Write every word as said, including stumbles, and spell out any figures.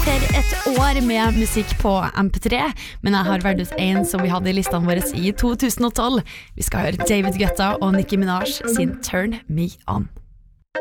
etter et år med musikk på M P tre, men jeg har vært ut en som vi hadde i listene våre i to tusen og tolv. Vi skal høre David Guetta og Nicki Minaj sin Turn Me On.